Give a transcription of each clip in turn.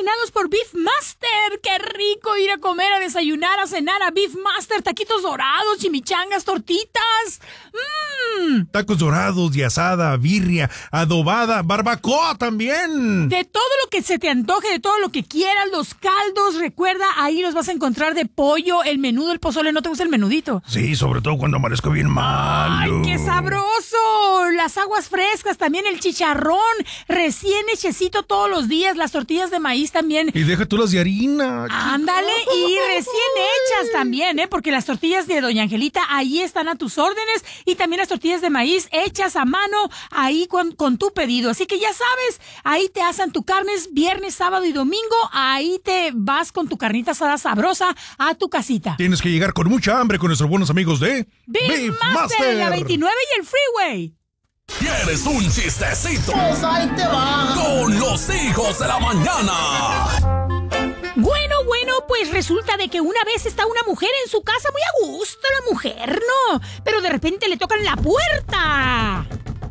patrocinados por Beef Master. ¡Qué rico ir a comer, a desayunar, a cenar a Beef Master! Taquitos dorados, chimichangas, tortitas. Tacos dorados, de asada, birria, adobada, barbacoa también. De todo lo que se te antoje, de todo lo que quieras, los caldos, recuerda, ahí los vas a encontrar de pollo, el menudo, el pozole. ¿No te gusta el menudito? Sí, sobre todo cuando amanezco bien malo. ¡Ay, qué sabroso! Las aguas frescas, también el chicharrón, recién hechecito todos los días, las tortillas de maíz también. Y deja tú las de harina. Ándale, y recién hechas también, porque las tortillas de Doña Angelita ahí están a tus órdenes, y también las tortillas de maíz hechas a mano ahí con tu pedido. Así que ya sabes, ahí te asan tu carnes viernes, sábado y domingo, ahí te vas con tu carnita asada sabrosa a tu casita. Tienes que llegar con mucha hambre con nuestros buenos amigos de Beef Master, la 29 y el Freeway. ¿Quieres un chistecito? Pues ahí te va. Con los hijos de la mañana. Bueno, pues resulta de que una vez está una mujer en su casa, muy a gusto la mujer, ¿no? Pero de repente le tocan la puerta.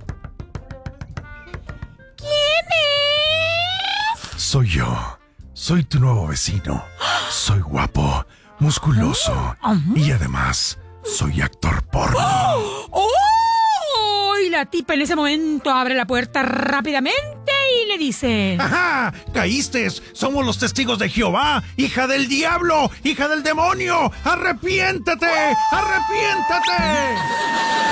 ¿Quién es? Soy yo. Soy tu nuevo vecino. Soy guapo, musculoso y además soy actor porno. ¡Oh! Y la tipa en ese momento abre la puerta rápidamente y le dice: ¡Ajá! ¡Caíste! ¡Somos los testigos de Jehová! ¡Hija del diablo! ¡Hija del demonio! ¡Arrepiéntate! ¡Arrepiéntate!